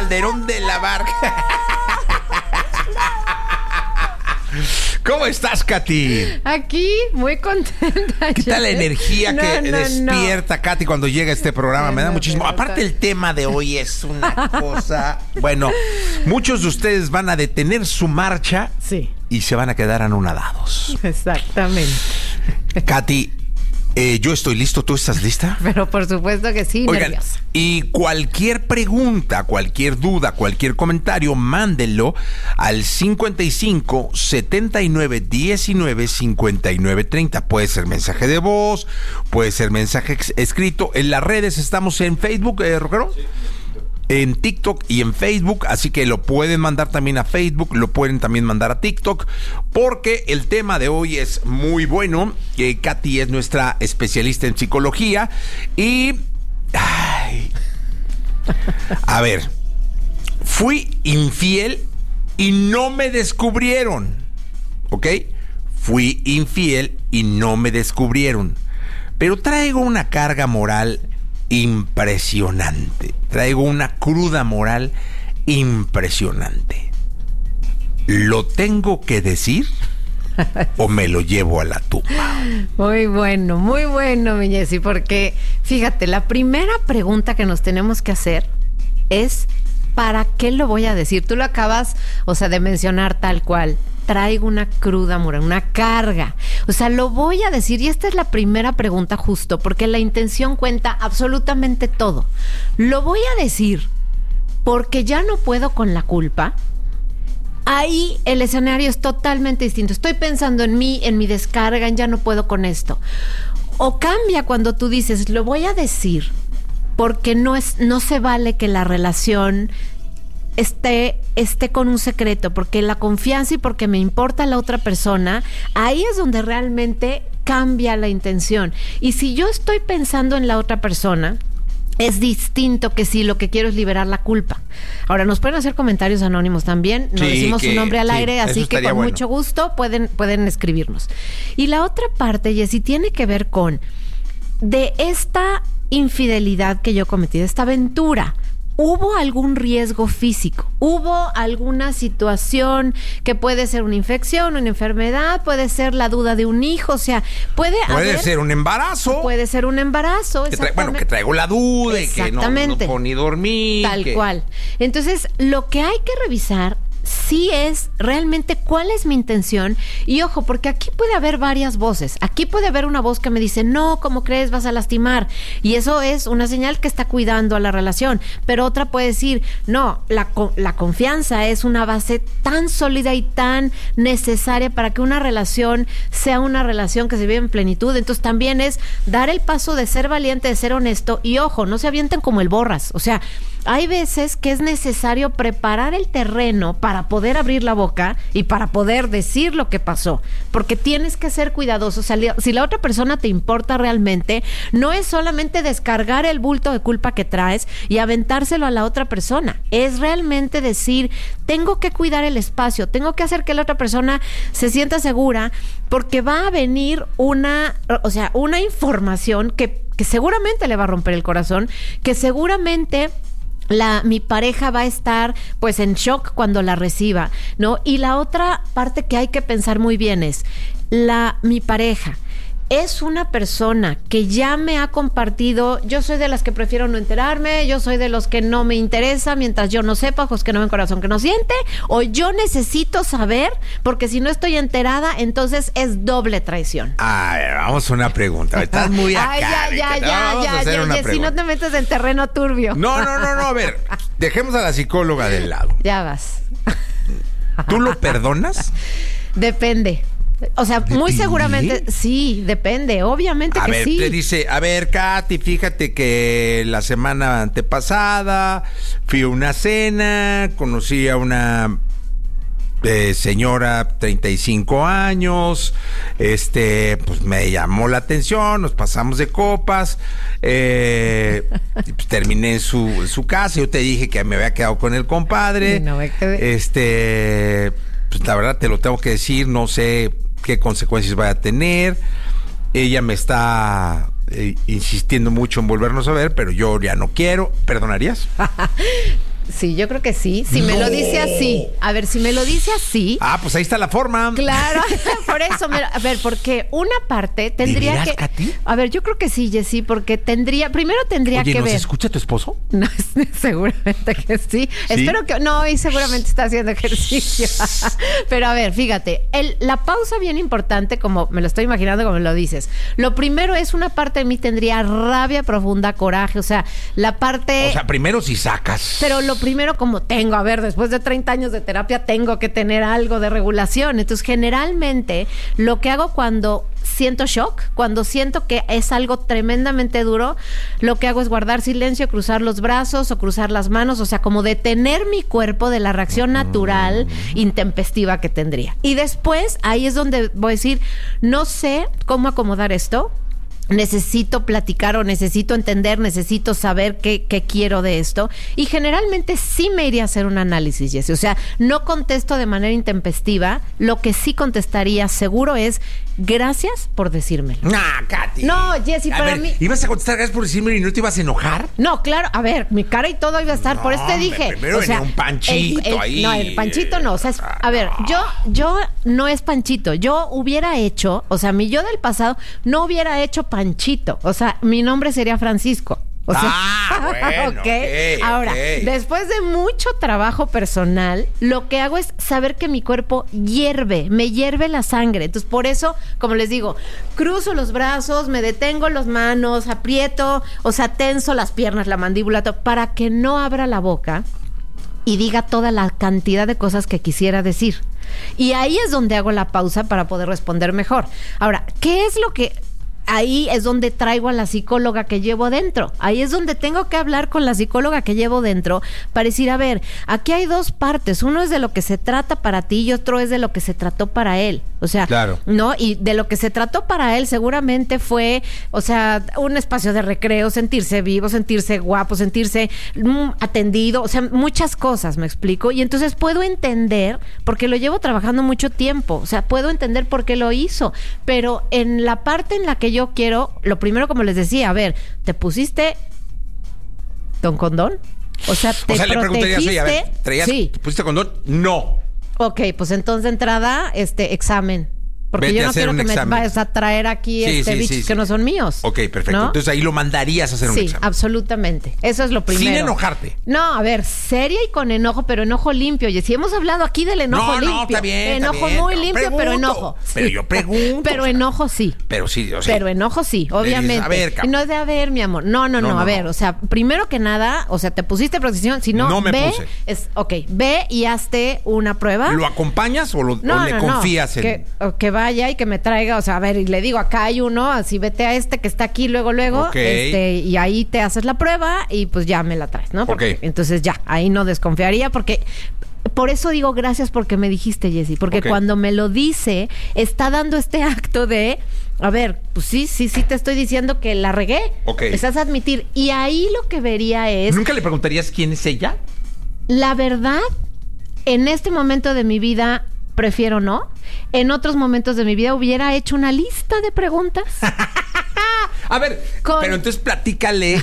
Calderón de la Barca. ¿Cómo estás, Katy? Aquí, muy contenta. ¿Qué tal la energía que despierta Katy cuando llega a este programa? Me da muchísimo. Aparte, el tema de hoy es una cosa... Bueno, muchos de ustedes van a detener su marcha y se van a quedar anonadados. Exactamente. Katy, yo estoy listo. ¿Tú estás lista? Pero por supuesto que sí, oigan, nerviosa. Y cualquier pregunta, cualquier duda, cualquier comentario, mándenlo al 55 79 19 59 30. Puede ser mensaje de voz, puede ser mensaje escrito. En las redes estamos en Facebook, ¿Rockero? Sí. En TikTok y en Facebook, así que lo pueden mandar también a Facebook, lo pueden también mandar a TikTok, porque el tema de hoy es muy bueno. Katy es nuestra especialista en psicología y... a ver, fui infiel y no me descubrieron, ¿ok? Fui infiel y no me descubrieron, pero traigo una carga moral impresionante. Traigo una cruda moral impresionante. ¿Lo tengo que decir o me lo llevo a la tumba? Muy bueno, mi Jessy, porque fíjate, la primera pregunta que nos tenemos que hacer es ¿para qué lo voy a decir? Tú lo acabas, de mencionar tal cual. Traigo una cruda moral, una carga. Lo voy a decir, y esta es la primera pregunta justo, porque la intención cuenta absolutamente todo. Lo voy a decir porque ya no puedo con la culpa. Ahí el escenario es totalmente distinto. Estoy pensando en mí, en mi descarga, en ya no puedo con esto. O cambia cuando tú dices, lo voy a decir porque no se vale que la relación esté con un secreto, porque la confianza y porque me importa la otra persona, ahí es donde realmente cambia la intención. Y si yo estoy pensando en la otra persona, es distinto que si lo que quiero es liberar la culpa. Ahora, nos pueden hacer comentarios anónimos también, no decimos su nombre al aire, así que con mucho gusto pueden escribirnos. Y la otra parte, Jessy, tiene que ver con de esta infidelidad que yo cometí, de esta aventura. ¿Hubo algún riesgo físico? ¿Hubo alguna situación que puede ser una infección, una enfermedad? ¿Puede ser la duda de un hijo? Puede ser un embarazo. Puede ser un embarazo, que traigo la duda y que no puedo ni dormir. Tal cual. Entonces, lo que hay que revisar sí es realmente cuál es mi intención. Y ojo, porque aquí puede haber varias voces. Aquí puede haber una voz que me dice, no, ¿cómo crees? Vas a lastimar. Y eso es una señal que está cuidando a la relación. Pero otra puede decir, no, la confianza es una base tan sólida y tan necesaria para que una relación sea una relación que se vive en plenitud. Entonces también es dar el paso de ser valiente, de ser honesto. Y ojo, no se avienten como el borras. Hay veces que es necesario preparar el terreno para poder abrir la boca y para poder decir lo que pasó, porque tienes que ser cuidadoso. Si la otra persona te importa realmente, no es solamente descargar el bulto de culpa que traes y aventárselo a la otra persona, es realmente decir, tengo que cuidar el espacio, tengo que hacer que la otra persona se sienta segura, porque va a venir una información que seguramente le va a romper el corazón, que seguramente mi pareja va a estar en shock cuando la reciba, ¿no? Y la otra parte que hay que pensar muy bien es, mi pareja es una persona que ya me ha compartido. Yo soy de las que prefiero no enterarme, yo soy de los que no me interesa mientras yo no sepa, ojos que no ven, corazón que no siente, o yo necesito saber, porque si no estoy enterada, entonces es doble traición. A ver, vamos a una pregunta. Estás muy acá. Ya, si no te metes en terreno turbio. No, a ver, dejemos a la psicóloga del lado. Ya vas. ¿Tú lo perdonas? Depende. Muy seguramente, sí, depende, obviamente que sí. Te dice, Katy, fíjate que la semana antepasada fui a una cena, conocí a una señora, 35 años, pues me llamó la atención, nos pasamos de copas, pues terminé en su casa, yo te dije que me había quedado con el compadre, no me quedé. Pues la verdad te lo tengo que decir, no sé qué consecuencias vaya a tener. Ella me está insistiendo mucho en volvernos a ver, pero yo ya no quiero. ¿Perdonarías? Sí, yo creo que sí. Si me lo dice así. A ver, si me lo dice así. Ah, pues ahí está la forma. Claro, por eso. A ver, porque una parte tendría ¿De veras, que... Katy? A ver, yo creo que sí, Jessy, porque primero tendría Oye, que ¿nos ver... escucha tu esposo? No, seguramente que sí. Espero que... No, y seguramente está haciendo ejercicio. Pero a ver, fíjate, la pausa bien importante, como me lo estoy imaginando, como me lo dices. Lo primero es, una parte de mí tendría rabia profunda, coraje, o sea, la parte... O sea, primero si sacas. Pero lo primero, como a ver, después de 30 años de terapia tengo que tener algo de regulación. Entonces, generalmente, lo que hago cuando siento shock, cuando siento que es algo tremendamente duro, lo que hago es guardar silencio, cruzar los brazos o cruzar las manos, o sea, como detener mi cuerpo de la reacción natural, intempestiva que tendría. Y después, ahí es donde voy a decir, no sé cómo acomodar esto. Necesito platicar o necesito entender, necesito saber qué quiero de esto. Y generalmente sí me iría a hacer un análisis, Jessy. O sea, no contesto de manera intempestiva. Lo que sí contestaría seguro es gracias por decírmelo. Nah, Katy. No, Jessy, para mí... ¿Ibas a contestar gracias por decírmelo y no te ibas a enojar? No, claro. A ver, mi cara y todo iba a estar. Por eso te dije. Primero venía un panchito ahí. No, el panchito no. O sea, a ver, yo no es panchito. Yo hubiera hecho, o sea, mi yo del pasado no hubiera hecho panchito. O sea, mi nombre sería Francisco. O sea, bueno, okay. Ahora, después de mucho trabajo personal, lo que hago es saber que mi cuerpo me hierve la sangre. Entonces, por eso, como les digo, cruzo los brazos, me detengo las manos, aprieto, o sea, tenso las piernas, la mandíbula, para que no abra la boca y diga toda la cantidad de cosas que quisiera decir. Y ahí es donde hago la pausa para poder responder mejor. Ahora, ¿qué es lo que...? Ahí es donde traigo a la psicóloga que llevo dentro. Ahí es donde tengo que hablar con la psicóloga que llevo dentro para decir, a ver, aquí hay dos partes. Uno es de lo que se trata para ti y otro es de lo que se trató para él. O sea, claro. ¿no? Y de lo que se trató para él seguramente fue, o sea, un espacio de recreo, sentirse vivo, sentirse guapo, sentirse atendido, o sea, muchas cosas, ¿me explico? Y entonces puedo entender, porque lo llevo trabajando mucho tiempo, o sea, puedo entender por qué lo hizo, pero en la parte en la que yo quiero, lo primero, como les decía, a ver, ¿te pusiste don condón? O sea, ¿te le preguntarías, oye, a ver, sí. ¿te pusiste condón? No. Ok, pues entonces de entrada, examen. Porque Vete yo no quiero que examen. me vayas a traer aquí bichos que no son míos. Ok, perfecto. ¿No? Entonces ahí lo mandarías a hacer un examen. Sí, absolutamente. Eso es lo primero. Sin enojarte. No, a ver, seria y con enojo, pero enojo limpio. Y si hemos hablado aquí del enojo limpio. No, está bien. Enojo está bien. muy limpio, Pregunto, pero enojo. Pero yo pregunto. Pero enojo sí. Pero sí, o sea. Pero enojo sí, obviamente. Dices, a ver, no es de a ver, mi amor. No, a ver, o sea, primero que nada, o sea, te pusiste protección, si no, me ve, puse. Ve y hazte una prueba. ¿Lo acompañas o le confías en...? Que vaya y que me traiga, o sea, a ver, y le digo, acá hay uno, así vete a que está aquí luego, Okay. Y ahí te haces la prueba y pues ya me la traes, ¿no? Porque, entonces ya, ahí no desconfiaría, porque por eso digo gracias porque me dijiste, Jessy, porque cuando me lo dice, está dando este acto de, a ver, pues sí te estoy diciendo que la regué. Estás a admitir. Y ahí lo que vería es... ¿Nunca le preguntarías quién es ella? La verdad, en este momento de mi vida prefiero no. En otros momentos de mi vida hubiera hecho una lista de preguntas. A ver, pero entonces platícale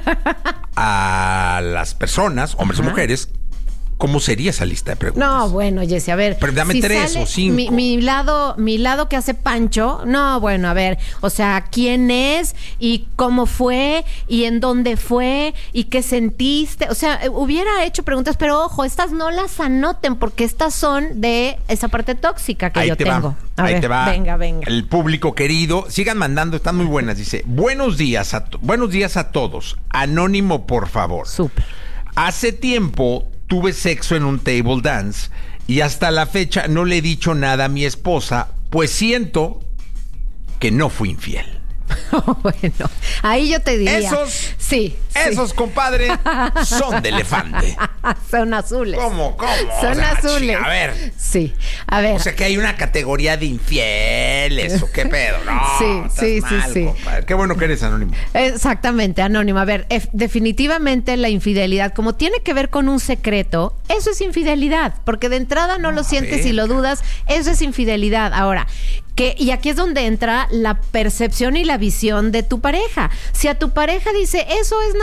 a las personas, hombres o mujeres, ¿cómo sería esa lista de preguntas? No, bueno, Jessy, a ver. Pero dame 3 o 5. Mi lado que hace Pancho, no, bueno, a ver, o sea, ¿quién es? ¿Y cómo fue? ¿Y en dónde fue? ¿Y qué sentiste? O sea, hubiera hecho preguntas, pero ojo, estas no las anoten porque estas son de esa parte tóxica que yo tengo. Ahí te va. Venga. El público querido, sigan mandando, están muy buenas. Dice, buenos días a todos. Anónimo, por favor. Súper. Hace tiempo tuve sexo en un table dance y hasta la fecha no le he dicho nada a mi esposa, pues siento que no fui infiel. Bueno, ahí yo te diría. Esos, compadre, son de elefante. Son azules. ¿Cómo? Son azules. A ver. Sí, a ver. O sea que hay una categoría de infieles, ¿o qué pedo? No, sí. Compadre. Qué bueno que eres anónimo. Exactamente, anónimo. A ver, definitivamente la infidelidad, como tiene que ver con un secreto, eso es infidelidad, porque de entrada no lo sientes y lo dudas, eso es infidelidad. Ahora, y aquí es donde entra la percepción y la visión de tu pareja. Si a tu pareja dice, eso es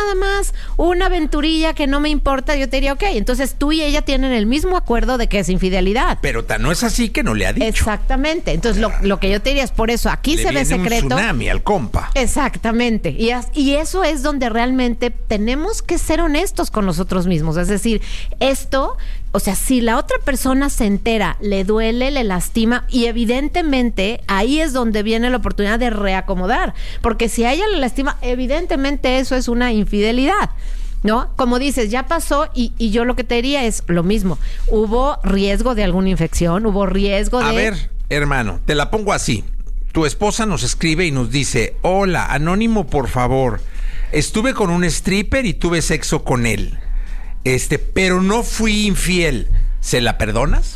nada más una aventurilla que no me importa, yo te diría, ok, entonces tú y ella tienen el mismo acuerdo de que es infidelidad. Pero no es así que no le ha dicho. Exactamente. Entonces lo que yo te diría es por eso, aquí se ve secreto. Un tsunami al compa. Exactamente. Y eso es donde realmente tenemos que ser honestos con nosotros mismos. Es decir, esto, o sea, si la otra persona se entera, le duele, le lastima, y evidentemente ahí es donde viene la oportunidad de reacomodar. Porque si a ella le lastima, evidentemente eso es una infidelidad, ¿no? Como dices, ya pasó y yo lo que te diría es lo mismo. ¿Hubo riesgo de alguna infección? ¿Hubo riesgo de...? A ver, hermano, te la pongo así. Tu esposa nos escribe y nos dice: hola, anónimo, por favor. Estuve con un stripper y tuve sexo con él. Pero no fui infiel. ¿Se la perdonas?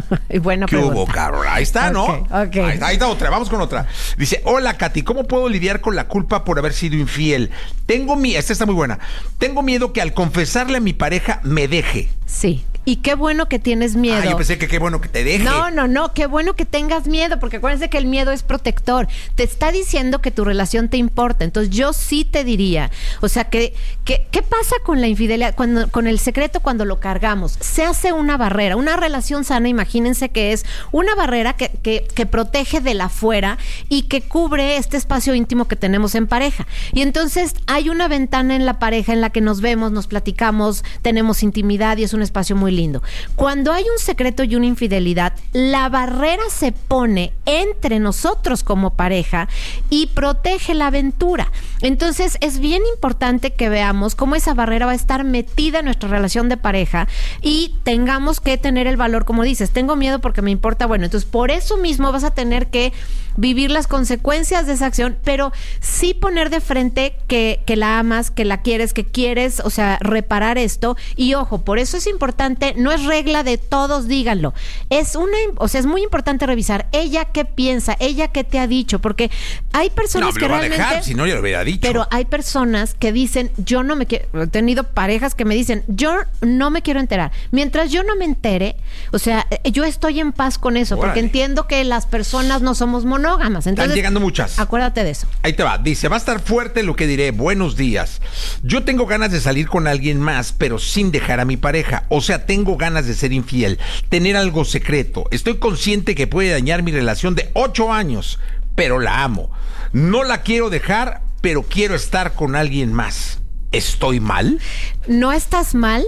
Y buena ¿Qué pregunta. hubo, cabrón? Ahí está, ¿no? Ok. Ahí está otra, vamos con otra. Dice: hola, Katy, ¿cómo puedo lidiar con la culpa por haber sido infiel? Esta está muy buena. Tengo miedo que al confesarle a mi pareja me deje. Sí. Y qué bueno que tienes miedo. Yo pensé que qué bueno que te deje. No, qué bueno que tengas miedo, porque acuérdense que el miedo es protector. Te está diciendo que tu relación te importa. Entonces yo sí te diría, o sea, ¿qué pasa con la infidelidad? Con el secreto cuando lo cargamos, se hace una barrera. Una relación sana, imagínense que es una barrera que protege de la afuera y que cubre este espacio íntimo que tenemos en pareja. Y entonces hay una ventana en la pareja en la que nos vemos, nos platicamos, tenemos intimidad y es un espacio muy lindo. Cuando hay un secreto y una infidelidad, la barrera se pone entre nosotros como pareja y protege la aventura. Entonces es bien importante que veamos cómo esa barrera va a estar metida en nuestra relación de pareja y tengamos que tener el valor, como dices, tengo miedo porque me importa. Bueno, entonces por eso mismo vas a tener que vivir las consecuencias de esa acción, pero sí poner de frente que la amas, que la quieres, o sea, reparar esto. Y ojo, por eso es importante, no es regla de todos, díganlo. Es muy importante revisar ella qué piensa, ella qué te ha dicho, porque hay personas que realmente... dejar, si no ya lo hubiera dicho. Pero hay personas que dicen, yo no me quiero... He tenido parejas que me dicen, yo no me quiero enterar. Mientras yo no me entere, o sea, yo estoy en paz con eso, porque entiendo que las personas no somos monógamas. Entonces, están llegando muchas. Acuérdate de eso. Ahí te va. Dice: va a estar fuerte lo que diré. Buenos días. Yo tengo ganas de salir con alguien más, pero sin dejar a mi pareja. O sea, tengo ganas de ser infiel, tener algo secreto. Estoy consciente que puede dañar mi relación de 8 años, pero la amo. No la quiero dejar, pero quiero estar con alguien más. ¿Estoy mal? No estás mal.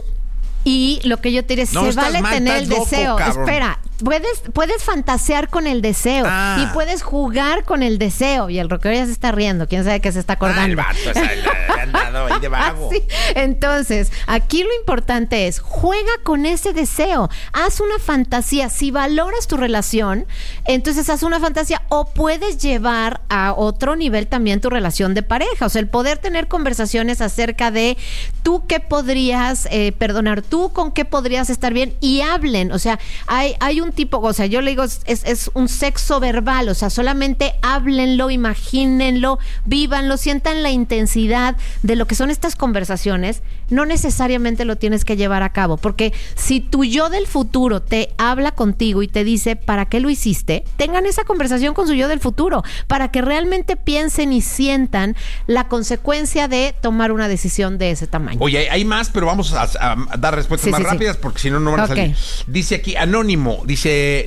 Y lo que yo te diré, se vale tener el deseo. Cabrón. Espera, puedes fantasear con el deseo y puedes jugar con el deseo. Y el rockero ya se está riendo, quién sabe qué se está acordando. El vato le han dado ahí de vago. Sí. Entonces, aquí lo importante es, juega con ese deseo, haz una fantasía. Si valoras tu relación, entonces haz una fantasía, o puedes llevar a otro nivel también tu relación de pareja. O sea, el poder tener conversaciones acerca de tú qué podrías perdonar, tú con qué podrías estar bien, y hablen. O sea, hay un tipo, o sea, yo le digo, es un sexo verbal. O sea, solamente háblenlo, imagínenlo, vívanlo, sientan la intensidad de lo que son estas conversaciones. No necesariamente lo tienes que llevar a cabo, porque si tu yo del futuro te habla contigo y te dice ¿para qué lo hiciste?, tengan esa conversación con su yo del futuro, para que realmente piensen y sientan la consecuencia de tomar una decisión de ese tamaño. Oye, hay más, pero vamos a dar respuestas más rápidas, porque si no, no van a salir. Dice aquí, Anónimo, dice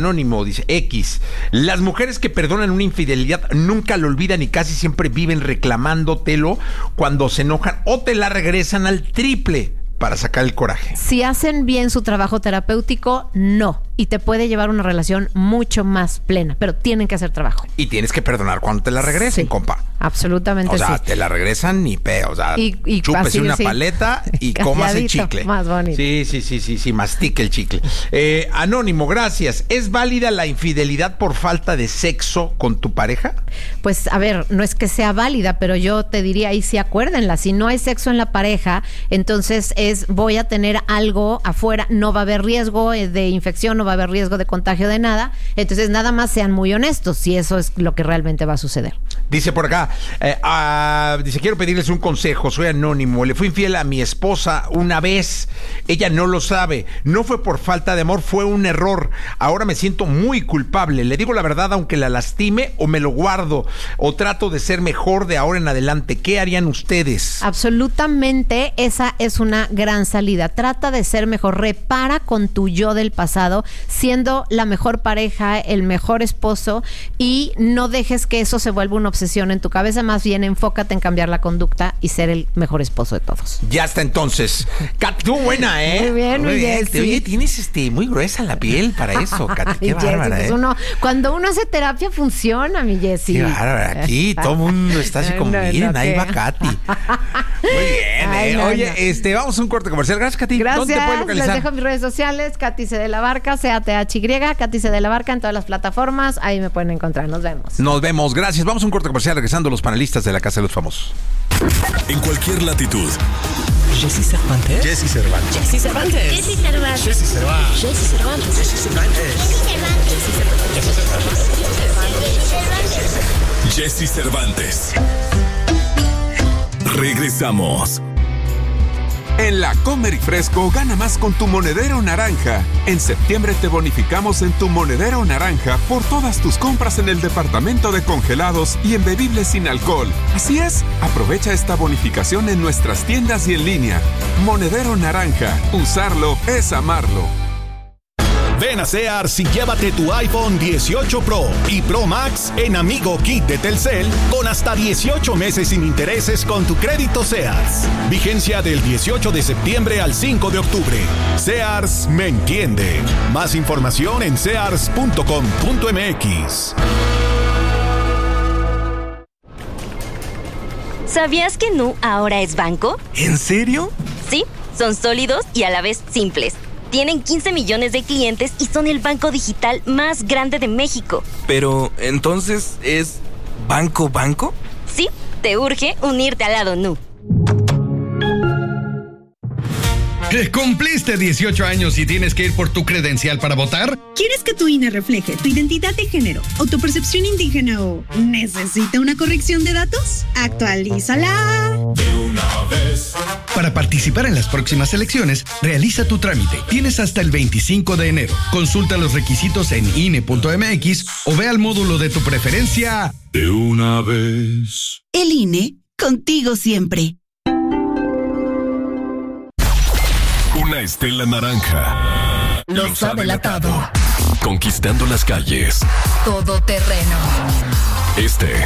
X: las mujeres que perdonan una infidelidad nunca lo olvidan y casi siempre viven reclamándotelo cuando se enojan, o te la regresan al triple para sacar el coraje. Si hacen bien su trabajo terapéutico, no. Y te puede llevar una relación mucho más plena, pero tienen que hacer trabajo. Y tienes que perdonar cuando te la regresen, compa. Absolutamente. O sea, te la regresan ni peo. O sea, chúpese una paleta y comas el chicle. Más bonito. Sí, mastique el chicle. Anónimo, gracias. ¿Es válida la infidelidad por falta de sexo con tu pareja? Pues, a ver, no es que sea válida, pero yo te diría ahí sí, acuérdenla. Si no hay sexo en la pareja, entonces voy a tener algo afuera, no va a haber riesgo de infección, no va a haber riesgo de contagio de nada. Entonces, nada más sean muy honestos si eso es lo que realmente va a suceder. Dice por acá, dice, quiero pedirles un consejo, soy anónimo, le fui infiel a mi esposa una vez, ella no lo sabe, no fue por falta de amor, fue un error, ahora me siento muy culpable, le digo la verdad aunque la lastime o me lo guardo o trato de ser mejor de ahora en adelante, ¿qué harían ustedes? Absolutamente, esa es una gran salida, trata de ser mejor, repara con tu yo del pasado, siendo la mejor pareja, el mejor esposo, y no dejes que eso se vuelva una obsesión en tu cabeza, más bien enfócate en cambiar la conducta y ser el mejor esposo de todos. Ya está entonces. Katy, tú buena, ¿eh? Muy bien. Sí. Oye, tienes muy gruesa la piel para eso, Katy. Qué bárbara, pues cuando uno hace terapia funciona, mi Jessy. Qué bárbara. Aquí todo el mundo está así como, miren, ahí va Katy. Muy bien, ¿eh? Oye, vamos a un corte comercial. Gracias, Katy. Gracias. ¿Dónde te puedes localizar? Les dejo mis redes sociales, Katy C. de la Barca, CATHY, Katy C. de la Barca en todas las plataformas. Ahí me pueden encontrar. Nos vemos. Gracias. Vamos a un corte comercial regresando los panelistas de la Casa de los Famosos. En cualquier latitud. Jessy Cervantes. Jessy Cervantes. Jessy Cervantes. Jessy Cervantes. Jessy Cervantes. Jessy Cervantes. Jessy Cervantes. Jessy Cervantes. Regresamos. En la Comer y Fresco gana más con tu monedero naranja. En septiembre te bonificamos en tu monedero naranja por todas tus compras en el departamento de congelados y en bebibles sin alcohol. Así es, aprovecha esta bonificación en nuestras tiendas y en línea. Monedero naranja, usarlo es amarlo. Ven a Sears y llévate tu iPhone 18 Pro y Pro Max en Amigo Kit de Telcel con hasta 18 meses sin intereses con tu crédito Sears. Vigencia del 18 de septiembre al 5 de octubre. Sears me entiende. Más información en sears.com.mx. ¿Sabías que Nu ahora es banco? ¿En serio? Sí, son sólidos y a la vez simples. Tienen 15 millones de clientes y son el banco digital más grande de México. Pero, ¿entonces es banco? Sí, te urge unirte al lado Nu. ¿Cumpliste 18 años y tienes que ir por tu credencial para votar? ¿Quieres que tu INE refleje tu identidad de género o tu percepción indígena o necesita una corrección de datos? ¡Actualízala! De una vez. Para participar en las próximas elecciones, realiza tu trámite. Tienes hasta el 25 de enero. Consulta los requisitos en INE.mx o ve al módulo de tu preferencia. De una vez. El INE, contigo siempre. Una estela naranja. Los ha delatado. Conquistando las calles. Todoterreno. Este